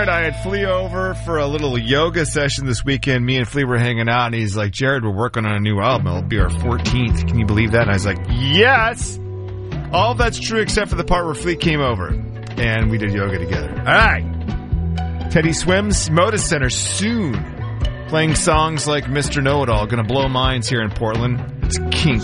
I had Flea over for a little yoga session this weekend. Me and Flea were hanging out, and he's like, Jared, we're working on a new album. It'll be our 14th. Can you believe that? And I was like, yes! All of that's true except for the part where Flea came over, and we did yoga together. All right. Teddy Swims, Modus Center soon. Playing songs like Mr. Know-It-All. Going to blow minds here in Portland. It's Kink.